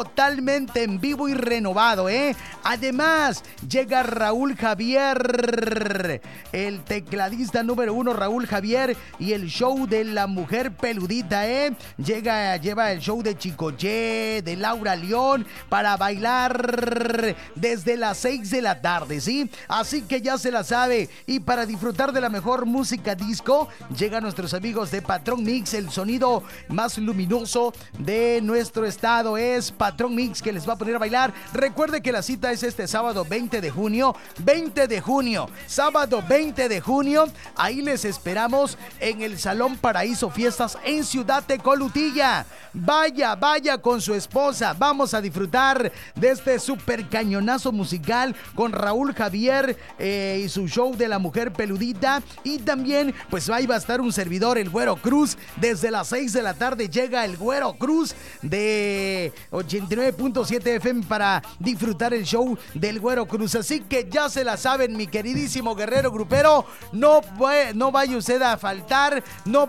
totalmente en vivo y renovado, ¿eh? Además, llega Raúl Javier, el tecladista número 1, Raúl Javier, y el show de la mujer peludita, ¿eh? Lleva el show de Chicoche, de Laura León, para bailar desde las 6 de la tarde, ¿sí? Así que ya se la sabe. Y para disfrutar de la mejor música disco, llegan nuestros amigos de Patrón Mix. El sonido más luminoso de nuestro estado es Patrón Mix, que les va a poner a bailar. Recuerde que la cita es este sábado 20 de junio, sábado 20 de junio. Ahí les esperamos en el Salón Paraíso Fiestas en Ciudad Tecolutilla. Vaya con su esposa. Vamos a disfrutar de este super cañonazo musical con Raúl Javier y su show de la mujer peludita. Y también pues ahí va a estar un servidor, el Güero Cruz. Desde las 6 de la tarde llega el Güero Cruz de 89.7 FM para disfrutar el show del Güero Cruz. Así que ya se la saben, mi queridísimo guerrero grupero. No vaya usted a faltar.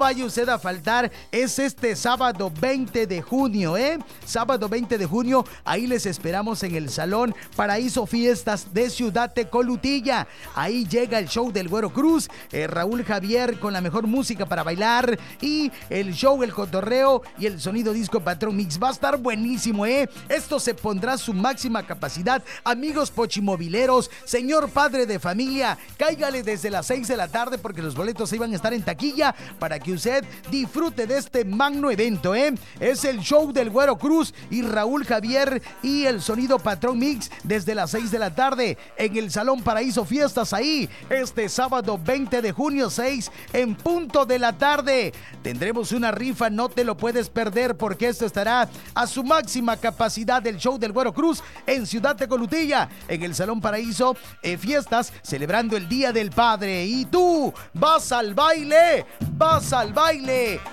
Es este sábado 20 de junio, sábado 20 de junio. Ahí les esperamos en el Salón Paraíso Fiestas de Ciudad Tecolutilla. Ahí llega el show del Güero Cruz, Raúl Javier con la mejor música para bailar, y el show, el cotorreo y el sonido disco Patrón Mix. Va a estar buenísimo, Esto se pondrá a su máxima capacidad. Amigos pochimobileros, señor padre de familia, cáigale desde las 6 de la tarde porque los boletos iban a estar en taquilla para que usted disfrute de este magno evento, Es el show del Güero Cruz y Raúl Javier y el sonido Patrón Mix desde las 6 de la tarde en el Salón Paraíso Fiestas. Ahí este sábado 20 de junio, 6 en punto de la tarde. Tendremos una rifa, no te lo puedes perder porque esto estará a su máxima capacidad, el show del Güero Cruz en Ciudad Tecolutilla, en el Salón Paraíso Fiestas, celebrando el Día del Padre. Y tú vas al baile